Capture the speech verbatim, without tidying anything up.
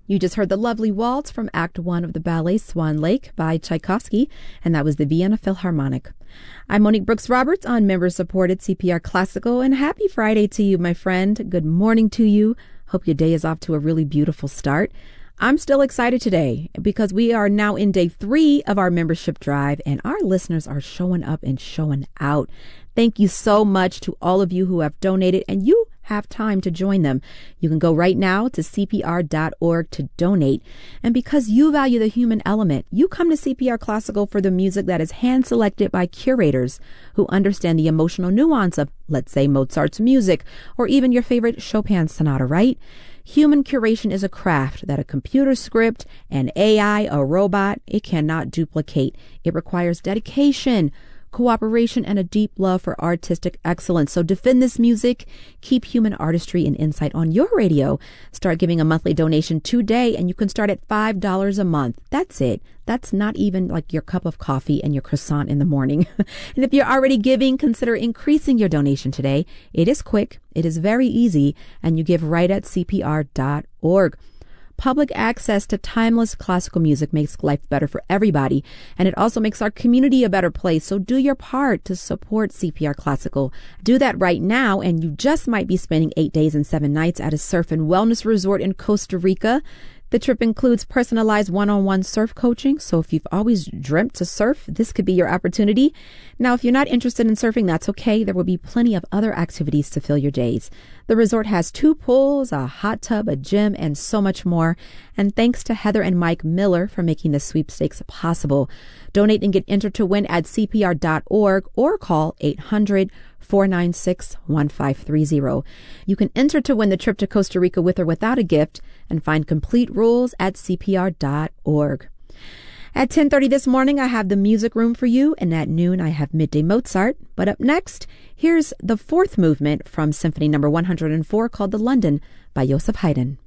You just heard the lovely waltz from Act One of the ballet Swan Lake by Tchaikovsky, and that was the Vienna Philharmonic. I'm Monique Brooks-Roberts on member-supported C P R Classical, and happy Friday to you, my friend. Good morning to you. Hope your day is off to a really beautiful start. I'm still excited today because we are now in day three of our membership drive, and our listeners are showing up and showing out. Thank you so much to all of you who have donated, and you have time to join them. You can go right now to C P R dot org to donate. And because you value the human element, you come to C P R Classical for the music that is hand-selected by curators who understand the emotional nuance of, let's say, Mozart's music, or even your favorite Chopin sonata, right? Human curation is a craft that a computer script, an A I, a robot, it cannot duplicate. It requires dedication, cooperation, and a deep love for artistic excellence. So defend this music, keep human artistry and insight on your radio. Start giving a monthly donation today, and you can start at five dollars a month. That's it. That's not even like your cup of coffee and your croissant in the morning. And if you're already giving, consider increasing your donation today. It is quick, it is very easy, and you give right at C P R dot org. Public access to timeless classical music makes life better for everybody, and it also makes our community a better place. So do your part to support C P R Classical. Do that right now, and you just might be spending eight days and seven nights at a surf and wellness resort in Costa Rica. The trip includes personalized one-on-one surf coaching, so if you've always dreamt to surf, this could be your opportunity. Now, if you're not interested in surfing, that's okay. There will be plenty of other activities to fill your days. The resort has two pools, a hot tub, a gym, and so much more. And thanks to Heather and Mike Miller for making the sweepstakes possible. Donate and get entered to win at C P R dot org or call eight hundred, four nine six, one five three zero. You can enter to win the trip to Costa Rica with or without a gift and find complete rules at C P R dot org. At ten thirty this morning, I have the music room for you, and at noon, I have Midday Mozart. But up next, here's the fourth movement from Symphony Number one hundred four called The London by Joseph Haydn.